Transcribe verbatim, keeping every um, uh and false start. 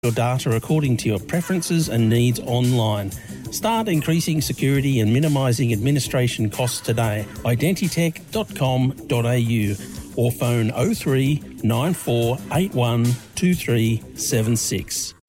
your data according to your preferences and needs online. Start increasing security and minimising administration costs today. identitech dot com dot a u or phone oh three nine four eight one two three seven six.